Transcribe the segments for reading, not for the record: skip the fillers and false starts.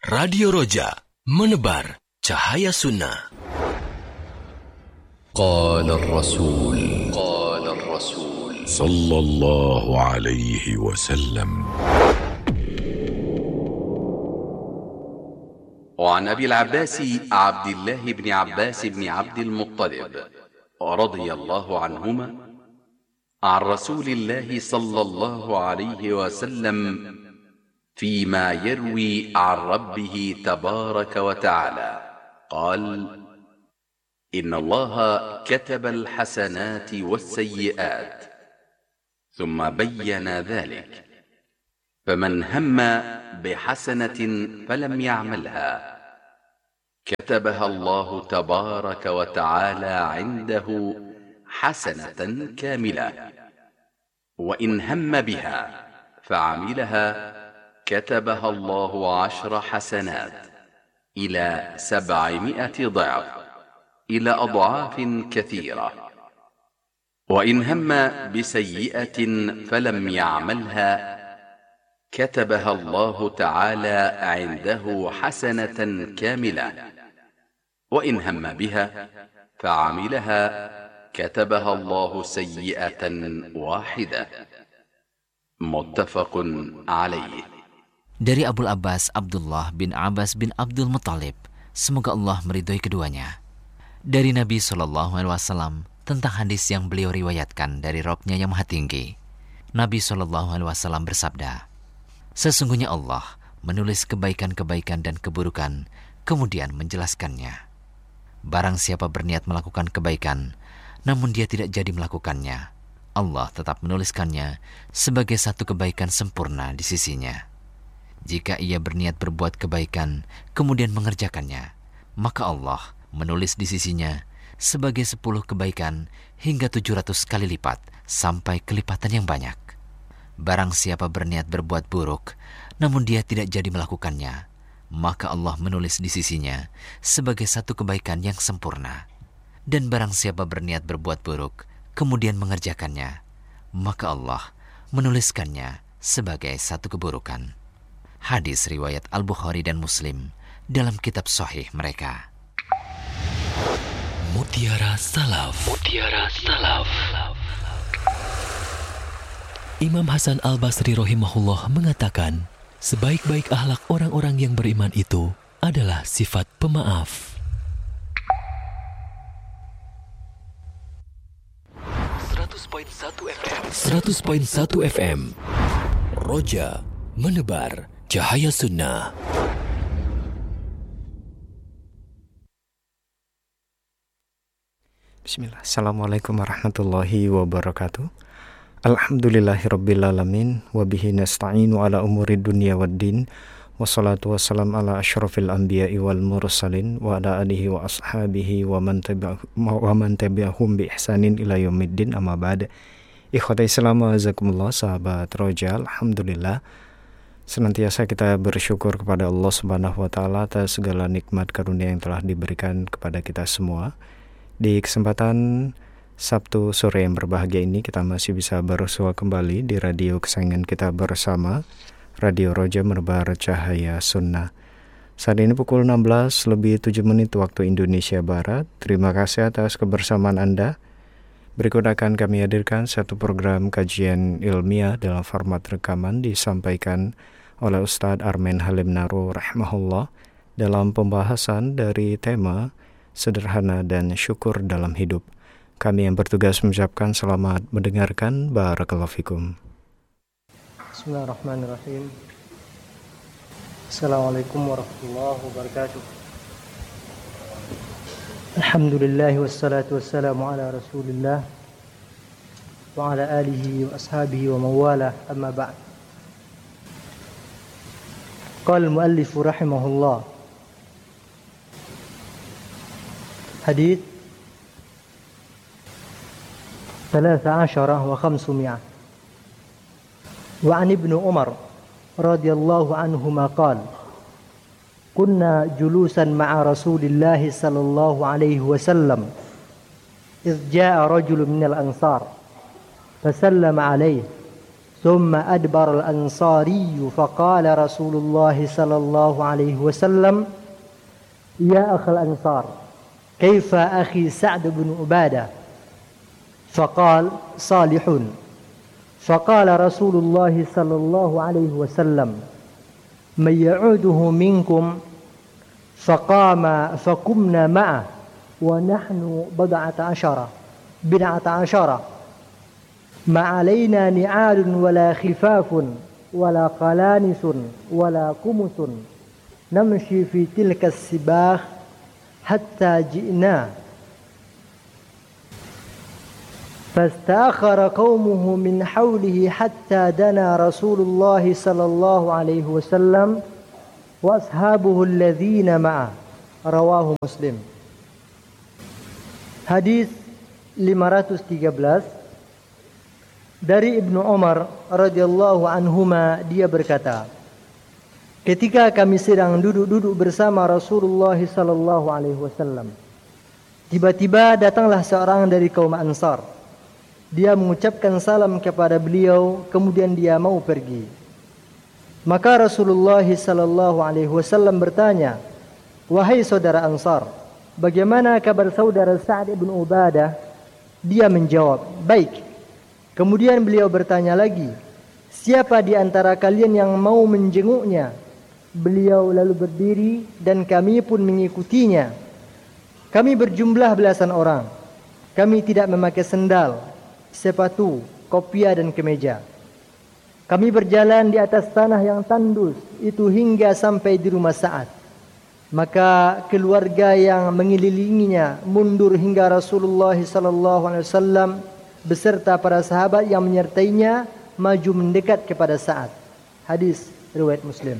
Radio Roja, menebar cahaya sunnah. Qala ar-Rasul sallallahu alaihi wasallam. وعن أبي العباس عبد الله بن عباس بن عبد المطلب رضي الله عنهما عن رسول الله صلى الله عليه وسلم فيما يروي عن ربه تبارك وتعالى قال: إن الله كتب الحسنات والسيئات ثم بين ذلك، فمن هم بحسنة فلم يعملها كتبها الله تبارك وتعالى عنده حسنة كاملة، وإن هم بها فعملها كتبها الله 10 حسنات إلى 700 ضعف إلى أضعاف كثيرة، وإن هم بسيئة فلم يعملها كتبها الله تعالى عنده حسنة كاملة، وإن هم بها فعملها كتبها الله سيئة واحدة. متفق عليه. Dari Abul Abbas Abdullah bin Abbas bin Abdul Muttalib, semoga Allah meridhoi keduanya, dari Nabi SAW tentang hadis yang beliau riwayatkan dari Rabb-Nya yang Maha Tinggi. Nabi SAW bersabda, sesungguhnya Allah menulis kebaikan-kebaikan dan keburukan, kemudian menjelaskannya. Barang siapa berniat melakukan kebaikan, namun dia tidak jadi melakukannya, Allah tetap menuliskannya sebagai satu kebaikan sempurna di sisinya. Jika ia berniat berbuat kebaikan, kemudian mengerjakannya, maka Allah menulis di sisinya sebagai 10 kebaikan hingga 700 kali lipat sampai kelipatan yang banyak. Barang siapa berniat berbuat buruk, namun dia tidak jadi melakukannya, maka Allah menulis di sisinya sebagai satu kebaikan yang sempurna. Dan barang siapa berniat berbuat buruk, kemudian mengerjakannya, maka Allah menuliskannya sebagai satu keburukan. Hadis riwayat Al-Bukhari dan Muslim dalam kitab Sahih mereka. Mutiara Salaf. Imam Hasan Al-Basri rahimahullah mengatakan, sebaik-baik akhlak orang-orang yang beriman itu adalah sifat pemaaf. 100.1 FM Roja, menebar cahaya sunnah. Bismillah. Assalamualaikum warahmatullahi wabarakatuh. Alhamdulillahirrabbilalamin. Wabihi nasta'inu ala umuri dunia waddin. Wassalatu wassalam ala ashrafil anbiya'i wal mursalin. Wa ala alihi wa ashabihi wa man tabi'ahum bi ihsanin ila yaumiddin, amma ba'd. Ikhwata Islam wa azakumullah, sahabat Roja. Alhamdulillah, senantiasa kita bersyukur kepada Allah Subhanahu wa taala atas segala nikmat karunia yang telah diberikan kepada kita semua. Di kesempatan Sabtu sore yang berbahagia ini, kita masih bisa bersua kembali di radio kesayangan kita bersama, Radio Roja Menebar Cahaya Sunnah. Saat ini pukul 16:07 waktu Indonesia Barat. Terima kasih atas kebersamaan Anda. Berikut akan kami hadirkan satu program kajian ilmiah dalam format rekaman disampaikan oleh Ustadz Armen Halim Naru rahimahullah dalam pembahasan dari tema sederhana dan syukur dalam hidup. Kami yang bertugas mengucapkan selamat mendengarkan. Barakallahu fikum. Bismillahirrahmanirrahim. Assalamualaikum warahmatullahi wabarakatuh. Alhamdulillah wassalatu wassalamu ala Rasulillah wa ala alihi wa ashabihi wa mawalah, amma ba'd. Qala al-muallif rahimahullah, hadits 13 wa 500. Wa an ibn Umar radhiyallahu anhuma qala kunna julusan ma'a Rasulillah sallallahu alaihi wasallam idh jaa'a rajulun minal ansar fasallama alaihi ثم أدبر الأنصاري فقال رسول الله صلى الله عليه وسلم يا أخ الأنصار كيف أخي سعد بن عبادة فقال صالح فقال رسول الله صلى الله عليه وسلم من يعوده منكم فقمنا معه ونحن بضعة عشر ما علينا نعال ولا خفاف ولا قلانس ولا قمص نمشي في تلك السباخ حتى جئنا فاستأخر قومه من حوله حتى دنا رسول الله صلى الله عليه وسلم وأصحابه الذين معه رواه مسلم. Hadis 513 dari Ibnu Umar radhiyallahu anhuma, dia berkata, ketika kami sedang duduk-duduk bersama Rasulullah sallallahu alaihi wasallam, tiba-tiba datanglah seorang dari kaum Ansar. Dia mengucapkan salam kepada beliau, kemudian dia mau pergi. Maka Rasulullah sallallahu alaihi wasallam bertanya, "Wahai saudara Ansar, bagaimana kabar saudara Sa'ad bin Ubadah?" Dia menjawab, "Baik." Kemudian beliau bertanya lagi, "Siapa di antara kalian yang mau menjenguknya?" Beliau lalu berdiri dan kami pun mengikutinya. Kami berjumlah belasan orang. Kami tidak memakai sendal, sepatu, kopiah dan kemeja. Kami berjalan di atas tanah yang tandus itu hingga sampai di rumah Sa'ad. Maka keluarga yang mengelilinginya mundur hingga Rasulullah SAW beserta para sahabat yang menyertainya maju mendekat kepada Sa'ad. Hadis riwayat Muslim.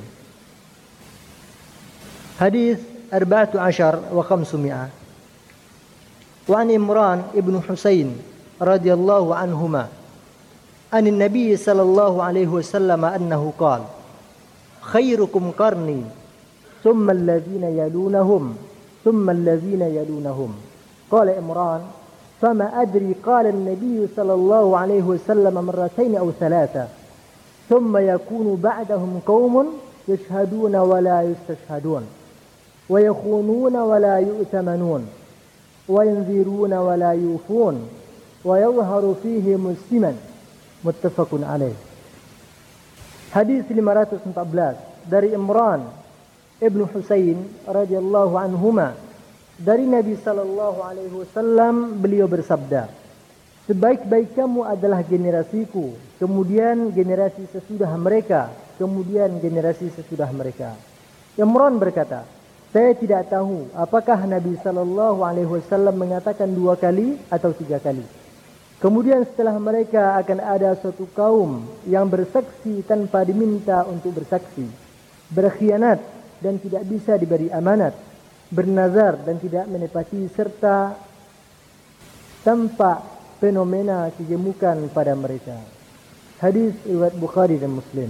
Hadis 14 wa 500. Wa an Imran ibn Husain radhiyallahu anhuma an Nabi sallallahu alaihi wasallam annahu qala khairukum qarni thumma alladhina yalunahum thumma alladhina yalunahum. Qala Imran فما أدري قال النبي صلى الله عليه وسلم مرتين أو ثلاثة ثم يكون بعدهم قوم يشهدون ولا يستشهدون ويخونون ولا يؤتمنون وينذرون ولا يوفون ويظهر فيهم السمن متفق عليه. Hadis 514 dari Imran Ibnu Husain radhiyallahu anhuma, dari Nabi sallallahu alaihi wasallam, beliau bersabda, sebaik-baik kamu adalah generasiku, kemudian generasi sesudah mereka, kemudian generasi sesudah mereka. Imran berkata, saya tidak tahu apakah Nabi sallallahu alaihi wasallam mengatakan 2 kali atau 3 kali. Kemudian setelah mereka akan ada suatu kaum yang bersaksi tanpa diminta untuk bersaksi, berkhianat dan tidak bisa diberi amanat, bernazar dan tidak menepati, serta tampak fenomena kegemukan pada mereka. Hadis riwayat Bukhari dan Muslim.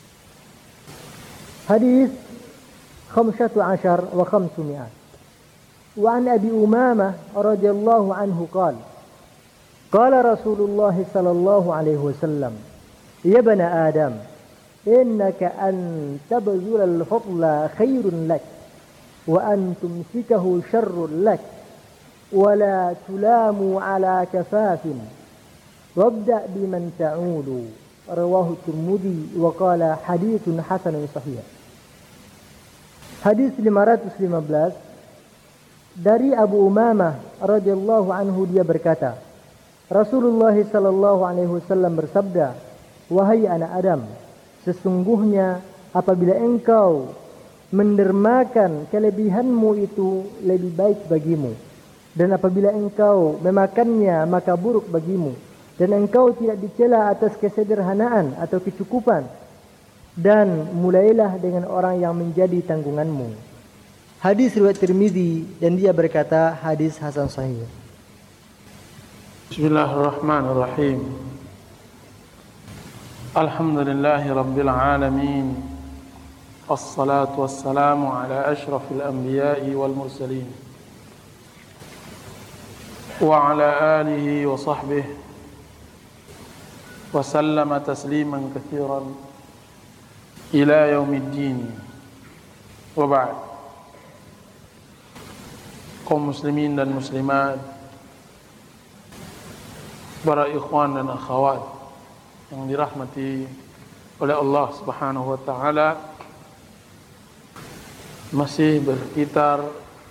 Hadis 15 wa 500. Wa an Abi Umamah radhiyallahu anhu qala qala Rasulullah sallallahu alaihi wasallam ya bana Adam innaka an tabzula al-fadla khairun lak wa an tumsikahu syarrun lak wa la tulamu ala kafafin wabda biman ta'ulu. Rawahu Tirmidzi wa qala haditsun hasanun sahih. Hadis 515 dari Abu Umamah radhiyallahu anhu, dia berkata, Rasulullah sallallahu alaihi wasallam bersabda, wahai anak Adam, sesungguhnya apabila engkau mendermakan kelebihanmu itu lebih baik bagimu, dan apabila engkau memakannya maka buruk bagimu, dan engkau tidak dicela atas kesederhanaan atau kecukupan, dan mulailah dengan orang yang menjadi tanggunganmu. Hadis riwayat Tirmidzi dan dia berkata hadis hasan sahih. Bismillahirrahmanirrahim. Alhamdulillahi rabbil alamin. Wassalatu wassalamu ala asyrafil anbiya'i wal mursalin. Wa ala alihi wa sahbihi وسلم تسليما كثيرا إلى يوم الدين. وبعد. Kaum muslimin dan muslimat, para ikhwan dan akhwat yang dirahmati oleh Allah Subhanahu wa taala, masih berkitar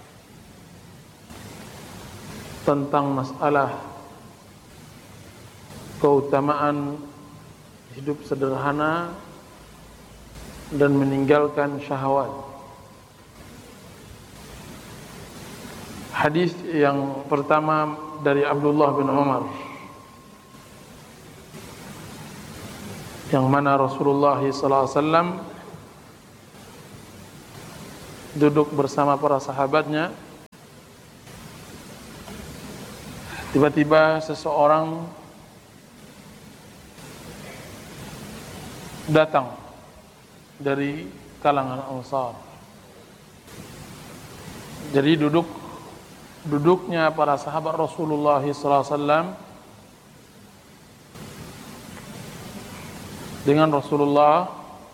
tentang masalah keutamaan hidup sederhana dan meninggalkan syahwat. Hadis yang pertama dari Abdullah bin Umar, yang mana Rasulullah SAW duduk bersama para sahabatnya. Tiba-tiba seseorang datang dari kalangan Ansar. Jadi duduknya para sahabat Rasulullah SAW dengan Rasulullah.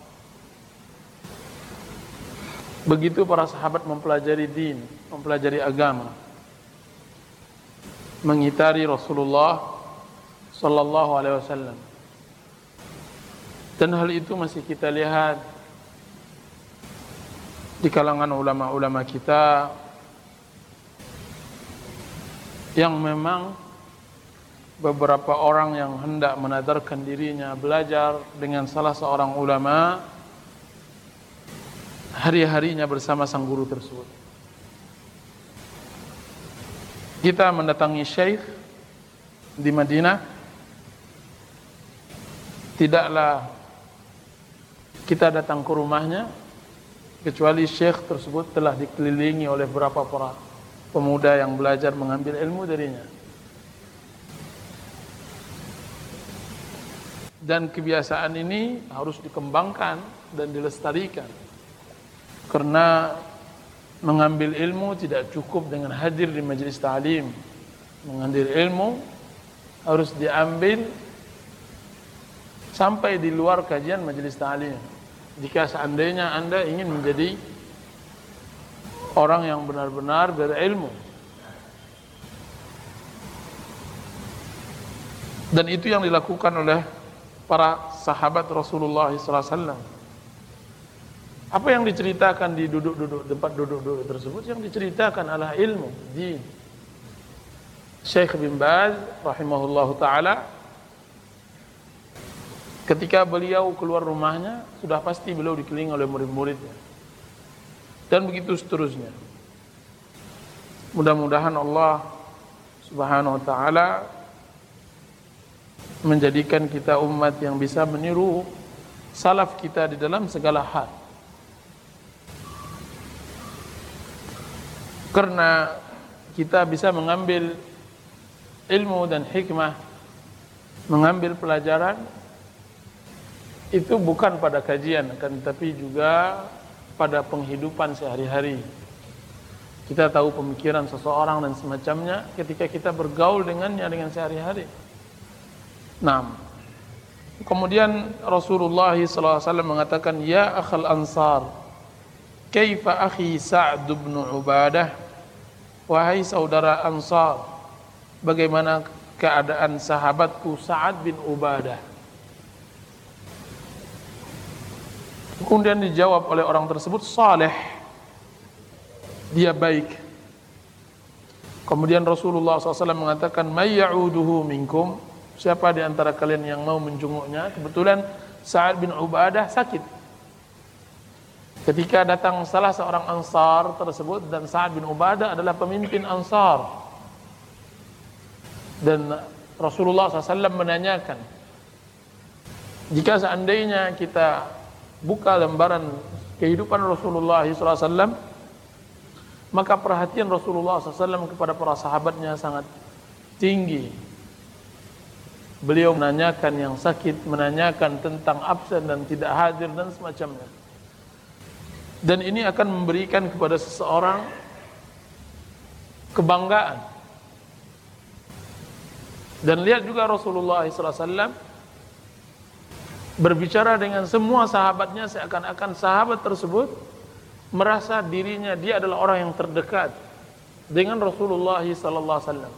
Begitu para sahabat mempelajari din, mempelajari agama, mengitari Rasulullah sallallahu alaihi wasallam. Dan hal itu masih kita lihat di kalangan ulama-ulama kita yang memang beberapa orang yang hendak menadarkan dirinya belajar dengan salah seorang ulama, hari-harinya bersama sang guru tersebut. Kita mendatangi syekh di Madinah, tidaklah kita datang ke rumahnya kecuali syekh tersebut telah dikelilingi oleh beberapa para pemuda yang belajar mengambil ilmu darinya. Dan kebiasaan ini harus dikembangkan dan dilestarikan, karena mengambil ilmu tidak cukup dengan hadir di majelis ta'lim. Mengambil ilmu harus diambil sampai di luar kajian majelis ta'lim. Jika seandainya Anda ingin menjadi orang yang benar-benar berilmu. Dan itu yang dilakukan oleh para sahabat Rasulullah SAW. Apa yang diceritakan di tempat duduk-duduk tersebut, yang diceritakan adalah ilmu din. Syekh bin Baz rahimahullahu ta'ala, ketika beliau keluar rumahnya, sudah pasti beliau dikelilingi oleh murid-muridnya. Dan begitu seterusnya. Mudah-mudahan Allah Subhanahu wa ta'ala menjadikan kita umat yang bisa meniru salaf kita di dalam segala hal. Karena kita bisa mengambil ilmu dan hikmah, mengambil pelajaran itu bukan pada kajian, akan tetapi juga pada penghidupan sehari-hari. Kita tahu pemikiran seseorang dan semacamnya ketika kita bergaul dengannya dengan sehari-hari. Nah, kemudian Rasulullah SAW mengatakan, ya akhal ansar, kaifa akhi Sa'd bin Ubadah, wahai saudara Ansar, bagaimana keadaan sahabatku Sa'ad bin Ubadah. Kemudian dijawab oleh orang tersebut, saleh, dia baik. Kemudian Rasulullah SAW mengatakan, may ya'uduhu minkum, siapa di antara kalian yang mau menjenguknya? Kebetulan Sa'ad bin Ubadah sakit. Ketika datang salah seorang Ansar tersebut, dan Sa'ad bin Ubadah adalah pemimpin Ansar, dan Rasulullah SAW menanyakan, jika seandainya kita buka lembaran kehidupan Rasulullah SAW, maka perhatian Rasulullah SAW kepada para sahabatnya sangat tinggi. Beliau menanyakan yang sakit, menanyakan tentang absen dan tidak hadir dan semacamnya. Dan ini akan memberikan kepada seseorang kebanggaan. Dan lihat juga Rasulullah SAW berbicara dengan semua sahabatnya, seakan-akan sahabat tersebut merasa dirinya dia adalah orang yang terdekat dengan Rasulullah sallallahu alaihi wasallam.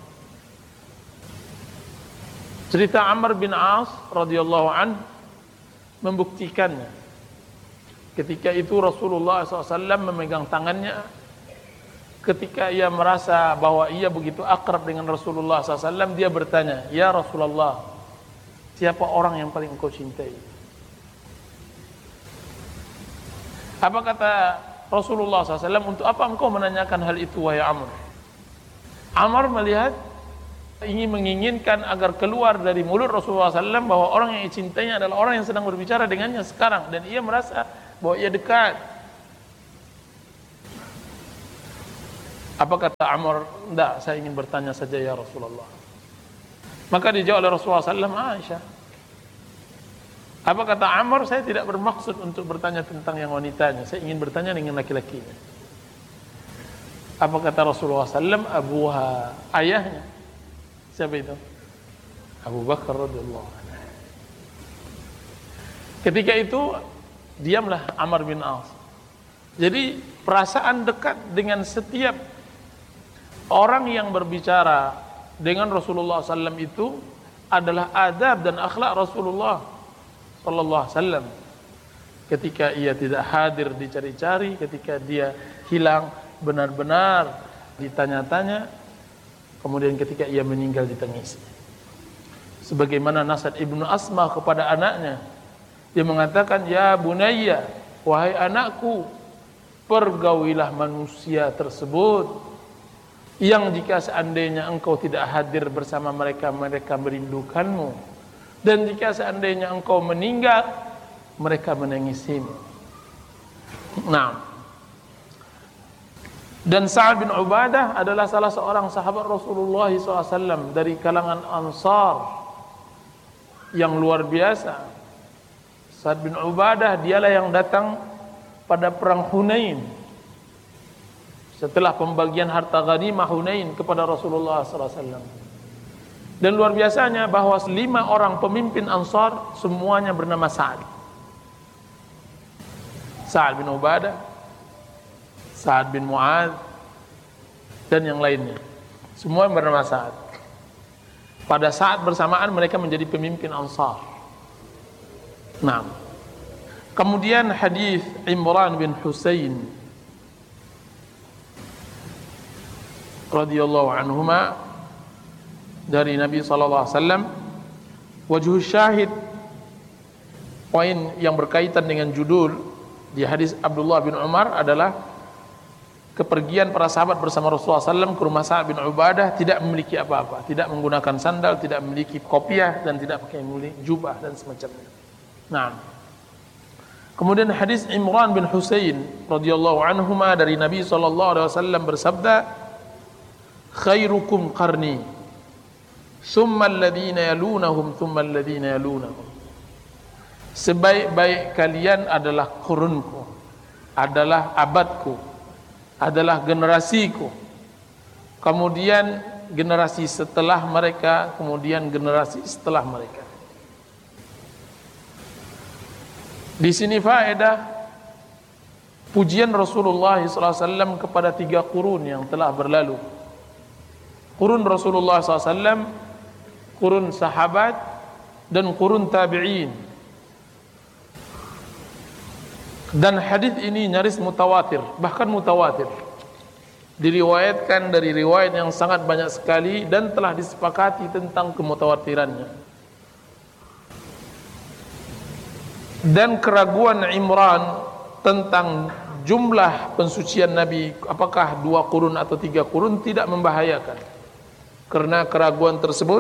Cerita Amr bin As radhiyallahu an membuktikannya. Ketika itu Rasulullah SAW memegang tangannya. Ketika ia merasa bahwa ia begitu akrab dengan Rasulullah SAW, dia bertanya, "Ya Rasulullah, siapa orang yang paling engkau cintai?" Apa kata Rasulullah SAW, "Untuk apa engkau menanyakan hal itu, wahai Amr?" Amr melihat, menginginkan agar keluar dari mulut Rasulullah SAW bahwa orang yang dicintainya adalah orang yang sedang berbicara dengannya sekarang, dan ia merasa bahwa ia dekat. Apa kata Amr? "Tidak, saya ingin bertanya saja ya Rasulullah." Maka dijawab oleh Rasulullah SAW, "Aisyah." Apa kata Amr? "Saya tidak bermaksud untuk bertanya tentang yang wanitanya, saya ingin bertanya dengan laki-lakinya." Apa kata Rasulullah SAW? "Abuha," ayahnya. Siapa itu? Abu Bakar radhiyallahu anhu. Ketika itu diamlah Amr bin As. Jadi perasaan dekat dengan setiap orang yang berbicara dengan Rasulullah SAW itu adalah adab dan akhlak Rasulullah SAW. Ketika ia tidak hadir dicari-cari, ketika dia hilang benar-benar ditanya-tanya, kemudian ketika ia meninggal ditangisi. Sebagaimana nasihat Ibnu Asma kepada anaknya, dia mengatakan, "Ya bunayya, wahai anakku, pergaulilah manusia tersebut yang jika seandainya engkau tidak hadir bersama mereka, mereka merindukanmu, dan jika seandainya engkau meninggal, mereka menangisimu." Nah, dan Sa'ad bin Ubadah adalah salah seorang sahabat Rasulullah SAW dari kalangan Ansar yang luar biasa. Sa'ad bin Ubadah dialah yang datang pada perang Hunain setelah pembagian harta ghanimah Hunain kepada Rasulullah SAW. Dan luar biasanya bahwa 5 orang pemimpin Ansar semuanya bernama Sa'ad. Sa'ad bin Ubadah, Sa'ad bin Mu'adz, dan yang lainnya. Semua bernama Sa'ad. Pada saat bersamaan mereka menjadi pemimpin Ansar. Nah, kemudian hadis Imran bin Husain radhiyallahu anhuma dari Nabi sallallahu alaihi wasallam. Wajhu syahid, poin yang berkaitan dengan judul di hadis Abdullah bin Umar adalah kepergian para sahabat bersama Rasulullah SAW ke rumah Sa'ad bin Ubadah, tidak memiliki apa-apa, tidak menggunakan sandal, tidak memiliki kopiah, dan tidak pakai jubah dan semacamnya. Nah, kemudian hadis Imran bin Husain radhiyallahu anhuma dari Nabi SAW bersabda, "Khairukum qarni, thumma alladhina yalunahum, thumma alladhina yalunahum." Sebaik-baik kalian adalah kurunku, adalah abadku, adalah generasiku, kemudian generasi setelah mereka, kemudian generasi setelah mereka. Di sini faedah pujian Rasulullah SAW kepada 3 kurun yang telah berlalu. Kurun Rasulullah SAW, kurun sahabat, dan kurun tabi'in. Dan hadis ini nyaris mutawatir, bahkan mutawatir. Diriwayatkan dari riwayat yang sangat banyak sekali dan telah disepakati tentang kemutawatirannya. Dan keraguan Imran tentang jumlah pensucian Nabi, apakah 2 kurun atau 3 kurun, tidak membahayakan, karena keraguan tersebut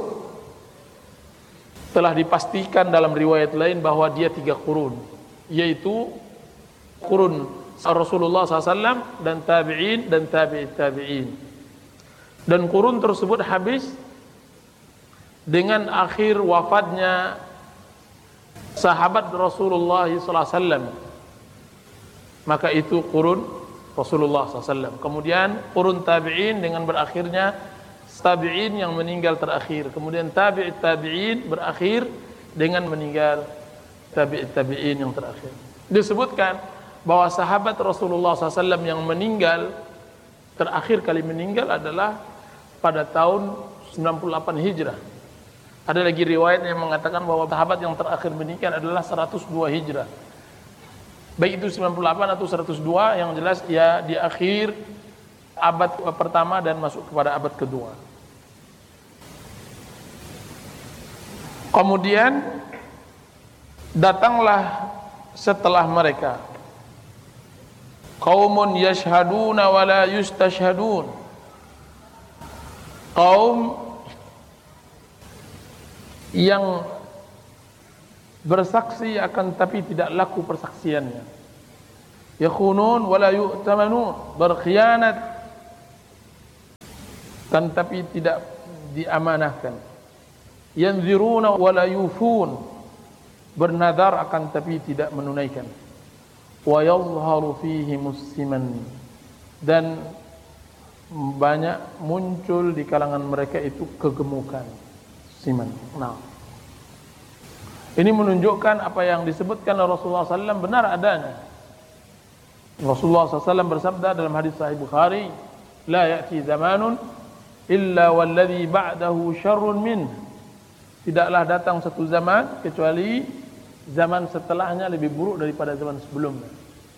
telah dipastikan dalam riwayat lain bahwa dia 3 kurun, yaitu kurun Rasulullah SAW dan tabi'in dan tabi'in. Dan kurun tersebut habis dengan akhir wafatnya sahabat Rasulullah SAW. Maka itu kurun Rasulullah SAW. Kemudian kurun tabi'in dengan berakhirnya tabi'in yang meninggal terakhir. Kemudian tabi'in berakhir dengan meninggal tabi'in yang terakhir. Disebutkan bahwa sahabat Rasulullah SAW yang meninggal, terakhir kali meninggal adalah pada tahun 98 Hijrah. Ada lagi riwayat yang mengatakan bahwa sahabat yang terakhir meninggal adalah 102 Hijrah. Baik itu 98 atau 102, yang jelas ya di akhir abad pertama dan masuk kepada abad kedua. Kemudian datanglah setelah mereka qaumun yashhaduna wa la yustashhadun, kaum yang bersaksi akan tapi tidak laku persaksiannya, yakhunun wa la yu'tamanun, berkhianat kan tapi tidak diamanahkan, yanziruna wa la yufun, bernadar akan tapi tidak menunaikan, wa yadhharu fihi musliman, dan banyak muncul di kalangan mereka itu kegemukan, siman. Nah, ini menunjukkan apa yang disebutkan oleh Rasulullah SAW benar adanya. Rasulullah SAW bersabda dalam hadis Sahih Bukhari, la ya'ti zamanun illa walladhi ba'dahu syarrun min, tidaklah datang satu zaman kecuali zaman setelahnya lebih buruk daripada zaman sebelumnya.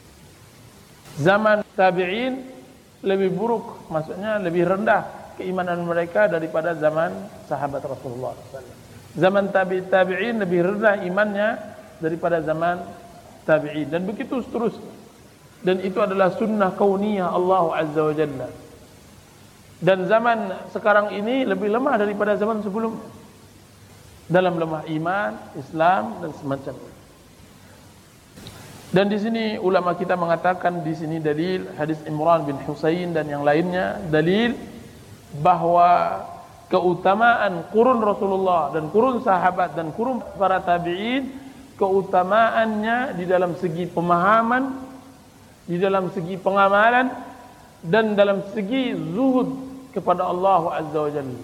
Zaman tabi'in lebih buruk, maksudnya lebih rendah keimanan mereka daripada zaman sahabat Rasulullah SAW. Zaman tabi'in lebih rendah imannya daripada zaman tabi'in, dan begitu seterusnya. Dan itu adalah sunnah kauniyah Allah Azza wa Jalla. Dan zaman sekarang ini lebih lemah daripada zaman sebelumnya dalam lemah iman, Islam dan semacamnya. Dan di sini ulama kita mengatakan di sini dalil hadis Imran bin Husain dan yang lainnya, dalil bahwa keutamaan kurun Rasulullah dan kurun sahabat dan kurun para tabi'in, keutamaannya di dalam segi pemahaman, di dalam segi pengamalan, dan dalam segi zuhud kepada Allah Azza wa Jalla.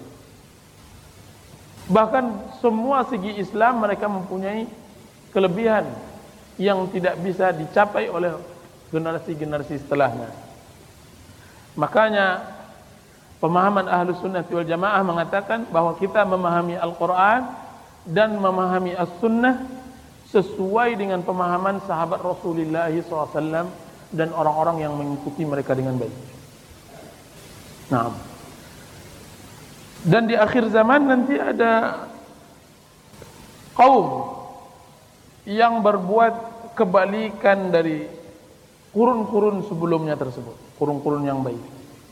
Bahkan semua segi Islam mereka mempunyai kelebihan yang tidak bisa dicapai oleh generasi-generasi setelahnya. Makanya pemahaman Ahlus Sunnah wal Jamaah mengatakan bahwa kita memahami Al-Quran dan memahami As-Sunnah sesuai dengan pemahaman sahabat Rasulullah SAW dan orang-orang yang mengikuti mereka dengan baik. Nah, dan di akhir zaman nanti ada kaum yang berbuat kebalikan dari kurun-kurun sebelumnya tersebut, kurun-kurun yang baik.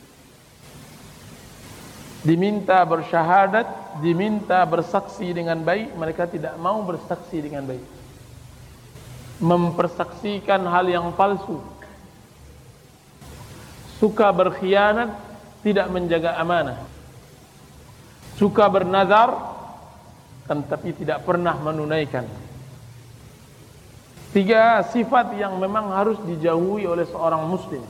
Diminta bersyahadat, diminta bersaksi dengan baik, mereka tidak mau bersaksi dengan baik. Mempersaksikan hal yang palsu. Suka berkhianat, tidak menjaga amanah. Suka bernazar, kan tapi tidak pernah menunaikan. 3 sifat yang memang harus dijauhi oleh seorang muslim.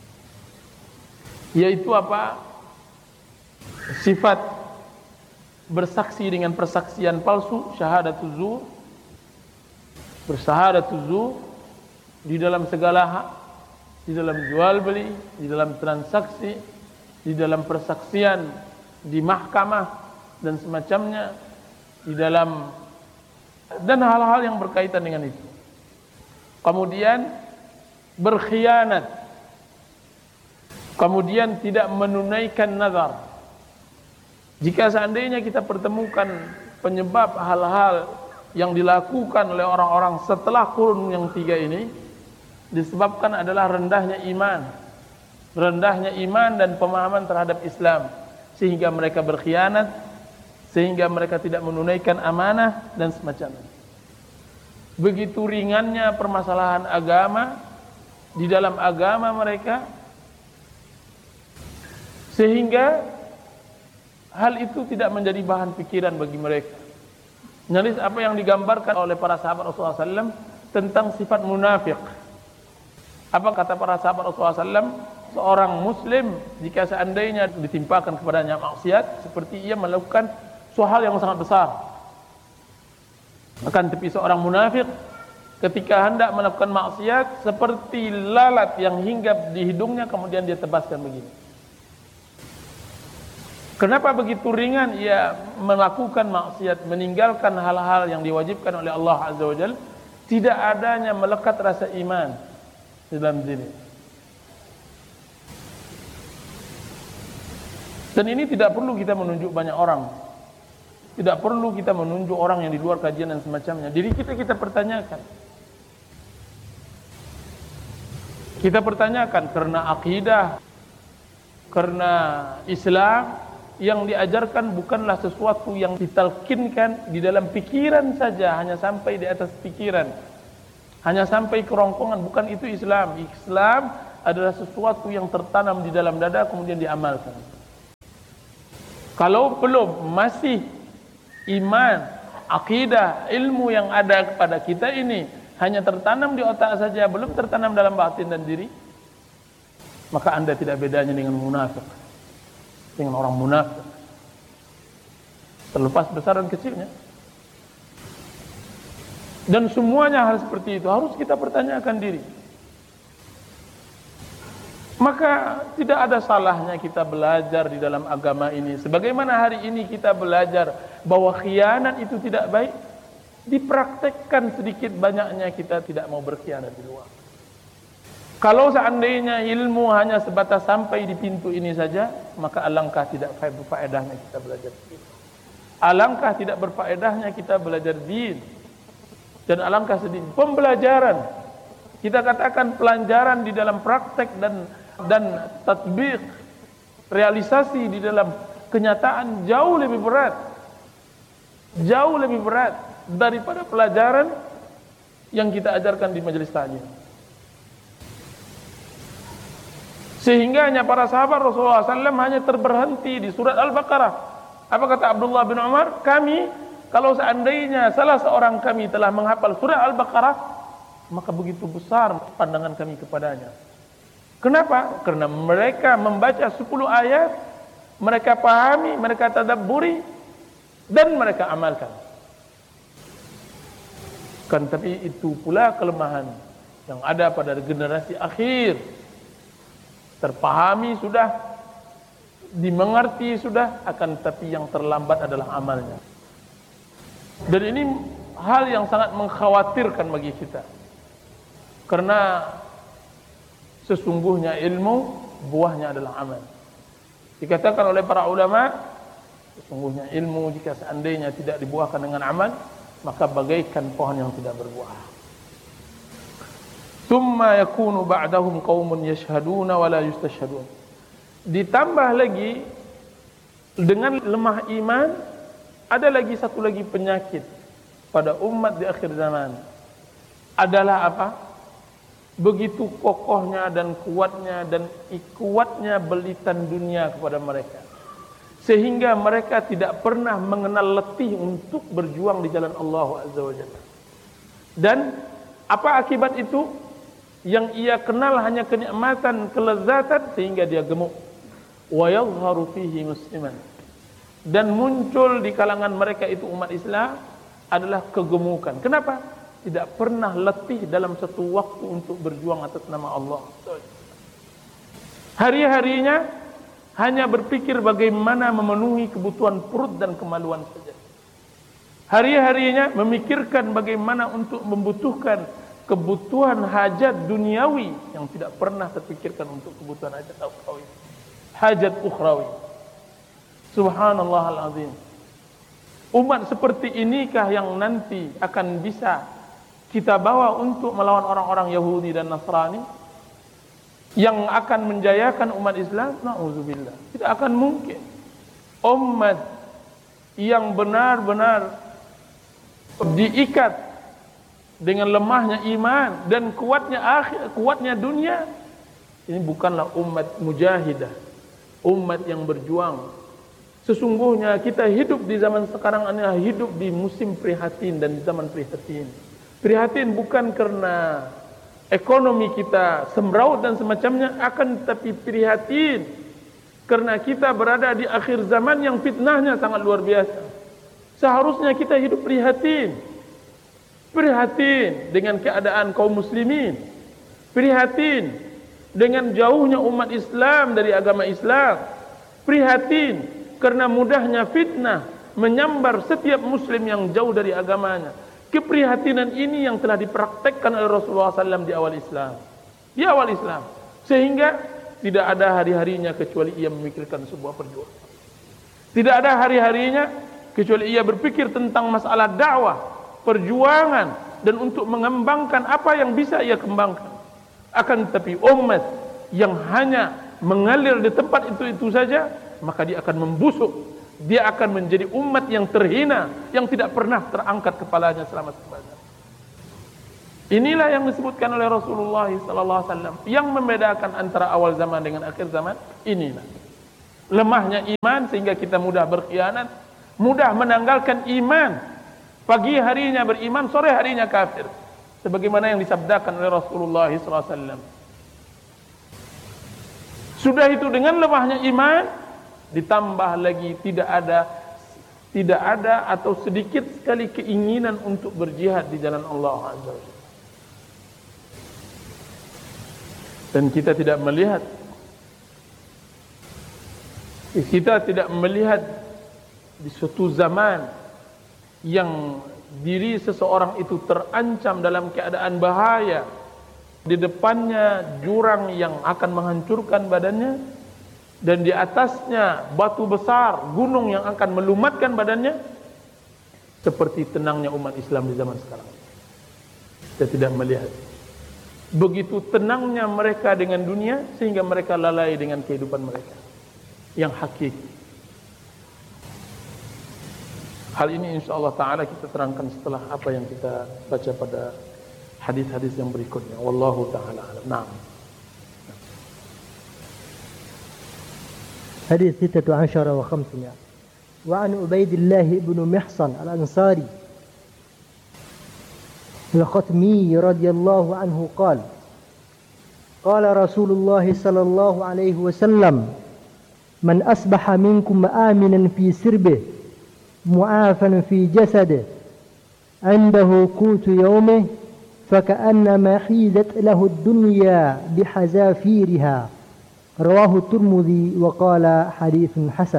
Yaitu apa? Sifat bersaksi dengan persaksian palsu, syahadatuz zur, bersyahadatuz zur di dalam segala hak, di dalam jual beli, di dalam transaksi, di dalam persaksian di mahkamah dan semacamnya, di dalam dan hal-hal yang berkaitan dengan itu. Kemudian berkhianat, kemudian tidak menunaikan nazar. Jika seandainya kita pertemukan penyebab hal-hal yang dilakukan oleh orang-orang setelah kurun yang 3 ini, disebabkan adalah rendahnya iman dan pemahaman terhadap Islam, sehingga mereka berkhianat, sehingga mereka tidak menunaikan amanah dan semacamnya. Begitu ringannya permasalahan agama di dalam agama mereka, sehingga hal itu tidak menjadi bahan pikiran bagi mereka. Nyaris apa yang digambarkan oleh para sahabat Rasulullah SAW tentang sifat munafik. Apa kata para sahabat Rasulullah SAW? Seorang muslim jika seandainya ditimpakan kepadanya maksiat, seperti ia melakukan suatu hal yang sangat besar. Akan tapi seorang munafik ketika hendak melakukan maksiat seperti lalat yang hinggap di hidungnya kemudian dia tebaskan begini. Kenapa begitu ringan ia melakukan maksiat, meninggalkan hal-hal yang diwajibkan oleh Allah Azza wa Jalla? Tidak adanya melekat rasa iman di dalam diri. Dan ini tidak perlu kita menunjuk banyak orang. Tidak perlu kita menunjuk orang yang di luar kajian dan semacamnya. Diri kita pertanyakan. Kita pertanyakan karena akidah, karena Islam yang diajarkan bukanlah sesuatu yang ditalkinkan di dalam pikiran saja, hanya sampai di atas pikiran, hanya sampai kerongkongan. Bukan itu Islam. Islam adalah sesuatu yang tertanam di dalam dada kemudian diamalkan. Kalau belum masih iman, akidah, ilmu yang ada kepada kita ini hanya tertanam di otak saja, belum tertanam dalam batin dan diri, maka Anda tidak bedanya dengan munafik, dengan orang munafik, terlepas besar dan kecilnya. Dan semuanya hal seperti itu harus kita pertanyakan diri. Maka tidak ada salahnya kita belajar di dalam agama ini. Sebagaimana hari ini kita belajar bahwa khianat itu tidak baik, dipraktekkan sedikit banyaknya kita tidak mau berkhianat di luar. Kalau seandainya ilmu hanya sebatas sampai di pintu ini saja, maka alangkah tidak berfaedahnya kita belajar din. Alangkah tidak berfaedahnya kita belajar din. Dan alangkah sedih pembelajaran. Kita katakan pelajaran di dalam praktek dan tatbik, realisasi di dalam kenyataan jauh lebih berat daripada pelajaran yang kita ajarkan di majelis taklim. Sehingga hanya para sahabat Rasulullah SAW hanya terberhenti di surat Al-Baqarah. Apa kata Abdullah bin Umar? Kami, kalau seandainya salah seorang kami telah menghafal surat Al-Baqarah, maka begitu besar pandangan kami kepadanya. Kenapa? Karena mereka membaca 10 ayat, mereka pahami, mereka tadabburi, dan mereka amalkan. Kan tapi itu pula kelemahan yang ada pada generasi akhir. Terpahami sudah, dimengerti sudah, akan tapi yang terlambat adalah amalnya. Dan ini hal yang sangat mengkhawatirkan bagi kita. Karena sesungguhnya ilmu buahnya adalah amal. Dikatakan oleh para ulama, sesungguhnya ilmu jika seandainya tidak dibuahkan dengan amal, maka bagaikan pohon yang tidak berbuah. Tsumma yakunu ba'dahum qaumun yashhaduna wa la yustashhadun. Ditambah lagi dengan lemah iman, ada lagi satu lagi penyakit pada umat di akhir zaman. Adalah apa? Begitu kokohnya dan kuatnya belitan dunia kepada mereka, sehingga mereka tidak pernah mengenal letih untuk berjuang di jalan Allah Azza wa Jalla. Dan apa akibat itu? Yang ia kenal hanya kenikmatan, kelezatan, sehingga dia gemuk. Wa yadhharu fihi musliman. Dan muncul di kalangan mereka itu umat Islam adalah kegemukan. Kenapa? Tidak pernah letih dalam satu waktu untuk berjuang atas nama Allah. Hari-harinya hanya berpikir bagaimana memenuhi kebutuhan perut dan kemaluan saja. Hari-harinya memikirkan bagaimana untuk membutuhkan kebutuhan hajat duniawi yang tidak pernah terpikirkan untuk kebutuhan hajat ukhrawi. Hajat ukhrawi. Subhanallah al-azim. Umat seperti inikah yang nanti akan bisa kita bawa untuk melawan orang-orang Yahudi dan Nasrani yang akan menjayakan umat Islam? Na'udzubillah. Tidak akan mungkin. Umat yang benar-benar diikat dengan lemahnya iman dan kuatnya dunia, ini bukanlah umat mujahidah, umat yang berjuang. Sesungguhnya kita hidup di zaman sekarang ini hidup di musim prihatin dan di zaman prihatin. Prihatin bukan karena ekonomi kita semraut dan semacamnya, akan tetapi prihatin karena kita berada di akhir zaman yang fitnahnya sangat luar biasa. Seharusnya kita hidup prihatin. prihatin dengan keadaan kaum muslimin, prihatin dengan jauhnya umat Islam dari agama Islam, prihatin karena mudahnya fitnah menyambar setiap muslim yang jauh dari agamanya. Keprihatinan ini yang telah dipraktekkan oleh Rasulullah SAW di awal Islam. Di awal Islam. Sehingga tidak ada hari-harinya kecuali ia memikirkan sebuah perjuangan. Tidak ada hari-harinya kecuali ia berpikir tentang masalah dakwah, perjuangan, dan untuk mengembangkan apa yang bisa ia kembangkan. Akan tetapi umat yang hanya mengalir di tempat itu saja, maka dia akan membusuk. Dia akan menjadi umat yang terhina, yang tidak pernah terangkat kepalanya selama selamanya. Inilah yang disebutkan oleh Rasulullah SAW, yang membedakan antara awal zaman dengan akhir zaman. Inilah lemahnya iman sehingga kita mudah berkhianat, mudah menanggalkan iman. Pagi harinya beriman, sore harinya kafir, sebagaimana yang disabdakan oleh Rasulullah SAW. Sudah itu dengan lemahnya iman, ditambah lagi tidak ada atau sedikit sekali keinginan untuk berjihad di jalan Allah Azza wa Jalla. Dan kita tidak melihat di suatu zaman yang diri seseorang itu terancam dalam keadaan bahaya, di depannya jurang yang akan menghancurkan badannya, dan di atasnya batu besar, gunung yang akan melumatkan badannya, seperti tenangnya umat Islam di zaman sekarang. Kita tidak melihat begitu tenangnya mereka dengan dunia, sehingga mereka lalai dengan kehidupan mereka yang hakiki. Hal ini insyaAllah ta'ala kita terangkan setelah apa yang kita baca pada hadis-hadis yang berikutnya. Wallahu ta'ala alam. Naam. حديث 16 و500 وعن عبيد الله بن محصن الأنصاري الختمي رضي الله عنه قال قال رسول الله صلى الله عليه وسلم من أصبح منكم آمنا في سربه معافا في جسده عنده قوت يومه فكأنما حيزت له الدنيا بحذافيرها. Rawahu Tirmidzi wa qala haditsun hasan.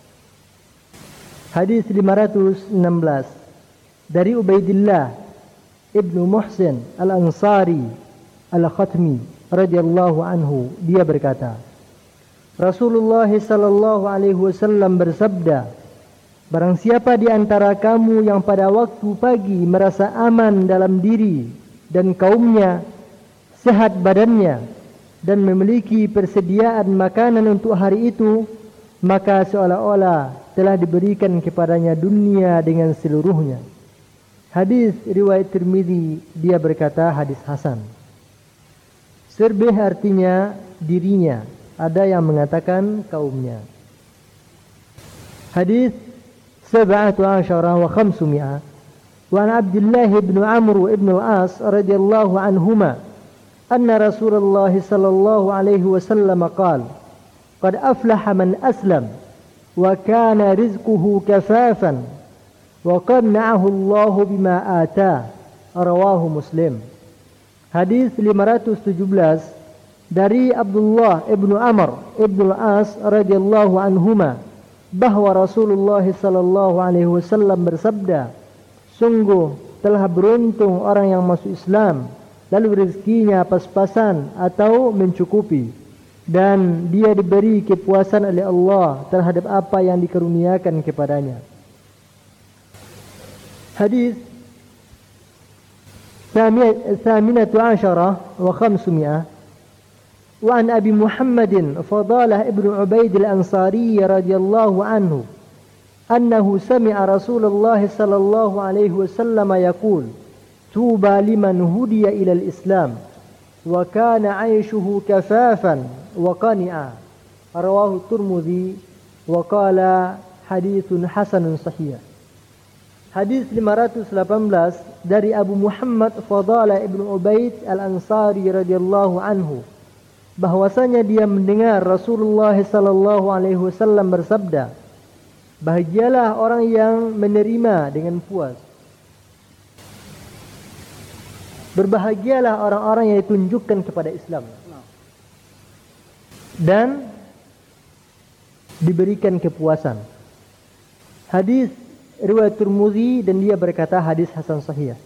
Hadis 516 dari Ubaidillah ibnu Muhsin al-Ansari al-Khatmi radhiyallahu anhu, dia berkata, Rasulullah sallallahu alaihi wasallam bersabda, barang siapa di antara kamu yang pada waktu pagi merasa aman dalam diri dan kaumnya, sehat badannya, dan memiliki persediaan makanan untuk hari itu, maka seolah-olah telah diberikan kepadanya dunia dengan seluruhnya. Hadis riwayat Tirmidzi, dia berkata hadis hasan. Serbih artinya dirinya, ada yang mengatakan kaumnya. Hadis 17 wa 500 wa an Abdullah bin Amr bin al-As radhiyallahu anhuma أن رسول الله صلى الله عليه وسلم قال قد أفلح من أسلم وكان رزقه كفافا وقنعه الله بما آتاه. رواه Muslim. Hadis 517 dari Abdullah ibnu Amr ibnu al-As radhiyallahu anhuma, bahwa Rasulullah sallallahu alaihi wasallam bersabda, sungguh telah beruntung orang yang masuk Islam lalu rezekinya pas-pasan atau mencukupi, dan dia diberi kepuasan oleh Allah terhadap apa yang dikaruniakan kepadanya. Hadis 18 wa 500 wa an Abi Muhammadin Fadalah ibn Ubaid al-Ansari radhiyallahu anhu annahu sami'a Rasulullah sallallahu alaihi wasallam yaqul Tuba liman hudiya ilal Islam wa kana 'aishuhu kafafan wa qani'a. Rawahu Tirmidzi wa qala haditsun hasanun sahih. Hadis 518 dari Abu Muhammad Fadalah ibn Ubaid al-Ansari radhiyallahu anhu, bahwasanya dia mendengar Rasulullah sallallahu alaihi wasallam bersabda, bahagialah orang yang menerima dengan puas Berbahagialah orang-orang yang ditunjukkan kepada Islam dan diberikan kepuasan. Hadis riwayat Tirmidzi dan dia berkata hadis hasan sahih.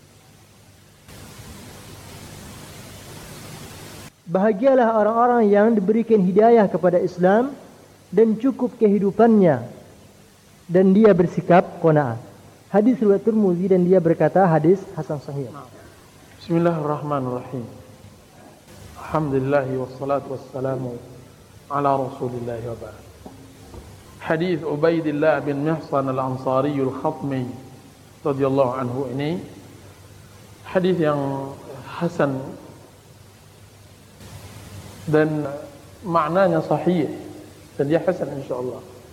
Bahagialah orang-orang yang diberikan hidayah kepada Islam dan cukup kehidupannya dan dia bersikap qanaah. Hadis riwayat Tirmidzi dan dia berkata hadis hasan sahih. Bismillahirrahmanirrahim. Alhamdulillah wassalatu wassalamu ala Rasulillah wa ba'd. Hadis Ubaidillah bin Mihsan al-Ansari al-Khatmi radhiyallahu anhu ini hadis yang hasan dan maknanya sahih dan dia hasan insyaallah.